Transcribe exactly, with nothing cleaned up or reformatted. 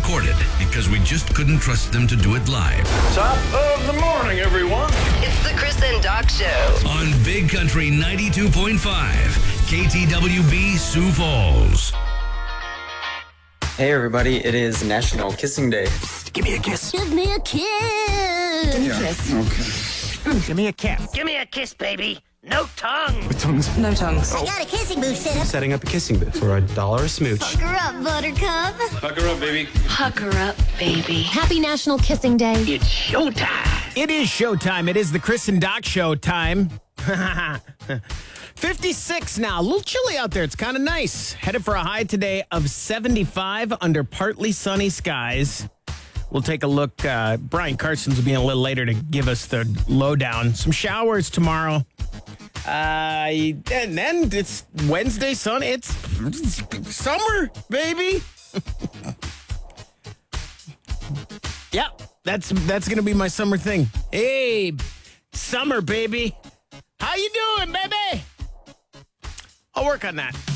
pre-recorded because we just couldn't trust them to do it live. Top of the morning, everyone. It's the Chris and Doc Show. On Big Country ninety-two point five, K T W B Sioux Falls. Hey everybody, it is National Kissing Day. Give me a kiss. Give me a kiss. Yeah. Kiss. Okay. Give me a kiss. Give me a kiss, baby. No tongue. With tongues? No tongues. I got a kissing booth set up. Setting up a kissing booth for a dollar a smooch. Hook her up, Buttercup. Huck her up, baby. Huck her up, baby. Happy National Kissing Day. It's showtime. It is showtime. It is the Chris and Doc show time. fifty-six now. A little chilly out there. It's kind of nice. Headed for a high today of seventy-five under partly sunny skies. We'll take a look. Uh, Brian Carson's will be in a little later to give us the lowdown. Some showers tomorrow. Uh, and then it's Wednesday, sun. It's, it's summer, baby. Yep, that's that's gonna be my summer thing. Hey, summer, baby. How you doing, baby? I'll work on that.